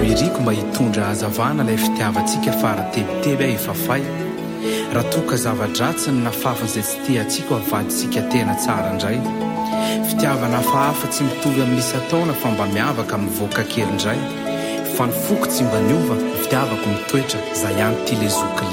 iriko mba hitondra hazavana ilay fitiavantsika faratebiteby aho efafay raha toka zava-dratsy ny nafafan'izay tsy tia antsika avadintsika tena tsara indray fitiavana hafahafa tsy mitovy amin'ny isataona fa mba miavaka mivoaka kely indray fa ny foko tsy mba niova fitiavako mitoetra za ihany ty lezoky